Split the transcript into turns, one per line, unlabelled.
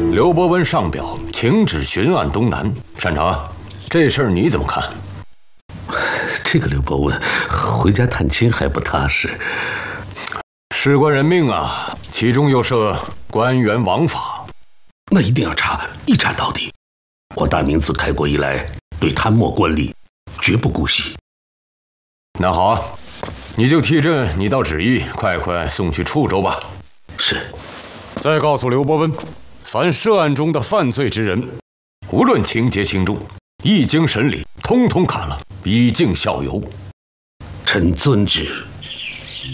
刘伯温上表请旨巡按东南。擅长，这事儿你怎么看？
这个刘伯温回家探亲还不踏实。
事关人命啊，其中又涉官员枉法，
那一定要查，一查到底。我大明自开国以来，对贪墨官吏绝不姑息。
那好啊，你就替朕拟道旨意，快快送去处州吧。
是。
再告诉刘伯温，凡涉案中的犯罪之人，无论情节轻重，一经审理，通通砍了，以儆效尤。
臣遵旨。